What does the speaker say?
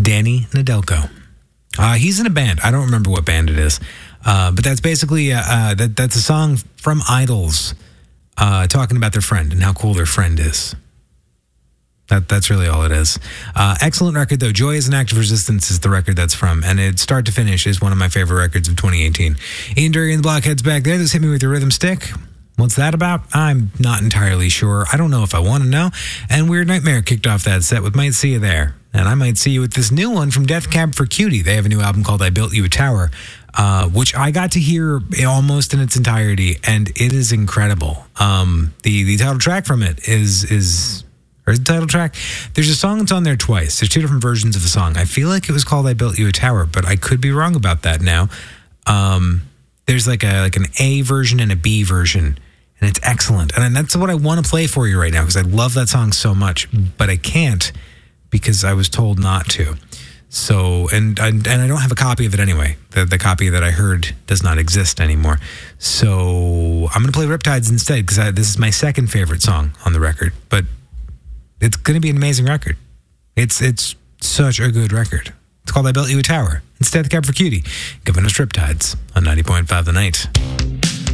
Danny Nedelko. He's in a band. I don't remember what band it is. But that's basically, that's a song from Idols talking about their friend and how cool their friend is. That's really all it is. Excellent record, though. Joy is an Act of Resistance is the record that's from, and it start to finish is one of my favorite records of 2018. Ian Dury and the Blockheads back there. This Hit Me With Your Rhythm Stick. What's that about? I'm not entirely sure. I don't know if I want to know. And Weird Nightmare kicked off that set with Might See You There. And I might see you with this new one from Death Cab for Cutie. They have a new album called I Built You a Tower, which I got to hear almost in its entirety, and it is incredible. The title track from it is the title track. There's a song that's on there twice. There's two different versions of the song. I feel like it was called I Built You a Tower, but I could be wrong about that now. There's like an A version and a B version, and it's excellent. And that's what I want to play for you right now because I love that song so much, but I can't because I was told not to. So, and I don't have a copy of it anyway. The copy that I heard does not exist anymore. So I'm going to play Riptides instead because this is my second favorite song on the record, but it's going to be an amazing record. It's such a good record. It's called I Built You a Tower. It's Death Cab for Cutie. Giving us Riptides on 90.5 The Night.